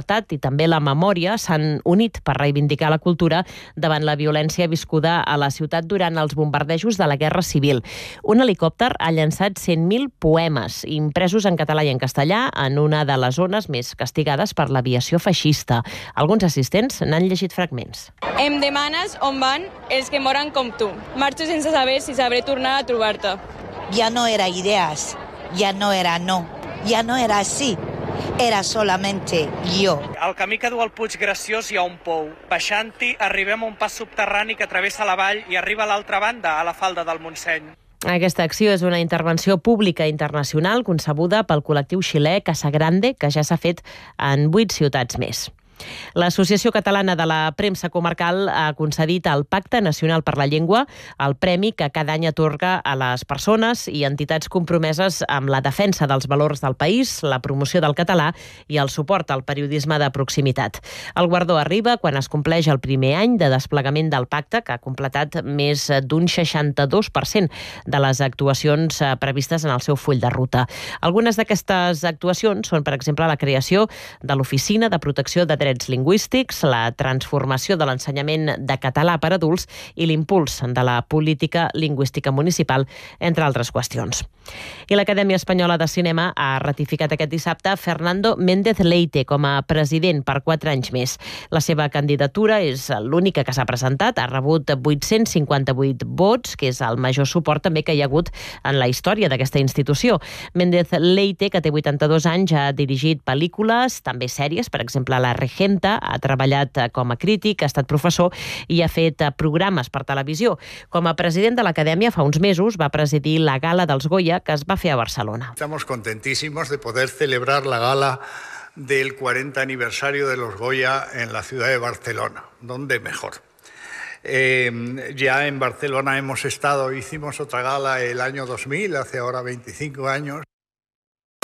llibertat i també la memòria s'han unit per reivindicar la cultura davant la violència viscuda a la ciutat durant els bombardejos de la Guerra Civil. Un helicòpter ha llançat 100.000 poemes impresos en català i en castellà en una de les zones més castigades per l'aviació feixista. Alguns assistents n'han llegit fragments. Em demanes on van els que moren com tu. Marxo sense saber si sabré tornar a trobar-te. Ya no era ideas, ya no era no, ya no era sí, era solamente yo. Al camí que du al Puig Graciós hi ha un pou. Baixant-hi arribem a un pas subterrani que travessa la vall i arriba a l'altra banda, a la falda del Montseny. Aquesta acció és una intervenció pública internacional concebuda pel col·lectiu xilè Casa Grande, que ja s'ha fet en 8 ciutats més. L'Associació Catalana de la Premsa Comarcal ha concedit al Pacte Nacional per la Llengua el premi que cada any atorga a les persones i entitats compromeses amb la defensa dels valors del país, la promoció del català i el suport al periodisme de proximitat. El guardó arriba quan es compleix el primer any de desplegament del pacte, que ha completat més d'un 62% de les actuacions previstes en el seu full de ruta. Algunes d'aquestes actuacions són, per exemple, la creació de l'Oficina de Protecció de Drets Lingüístics, la transformació de l'ensenyament de català per adults i l'impuls de la política lingüística municipal, entre altres qüestions. I l'Acadèmia Espanyola de Cinema ha ratificat aquest dissabte Fernando Méndez Leite com a president per 4 anys més. La seva candidatura és l'única que s'ha presentat, ha rebut 858 vots, que és el major suport també que hi ha hagut en la història d'aquesta institució. Méndez Leite, que té 82 anys, ha dirigit pel·lícules, també sèries, per exemple, La Regenta, ha treballat com a crític, ha estat professor i ha fet programes per televisió. Com a president de l'Acadèmia, fa uns mesos va presidir la gala dels Goya que es va fer a Barcelona. Estamos contentísimos de poder celebrar la gala del 40 aniversario de los Goya en la ciudad de Barcelona. ¿Dónde mejor? Ya en Barcelona hemos estado, hicimos otra gala el año 2000, hace ahora 25 años.